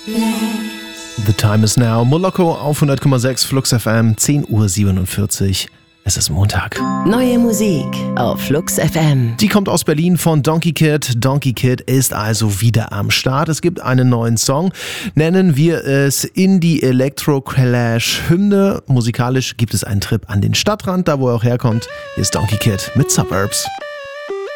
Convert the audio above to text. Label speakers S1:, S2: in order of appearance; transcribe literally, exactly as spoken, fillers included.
S1: The time is now. Moloko auf hundert Komma sechs Flux F M, zehn Uhr siebenundvierzig. Es ist Montag.
S2: Neue Musik auf Flux F M.
S1: Die kommt aus Berlin von Donkey Kid. Donkey Kid ist also wieder am Start. Es gibt einen neuen Song. Nennen wir es Indie Electro Clash Hymne. Musikalisch gibt es einen Trip an den Stadtrand, da wo er auch herkommt. Hier ist Donkey Kid mit Suburbs.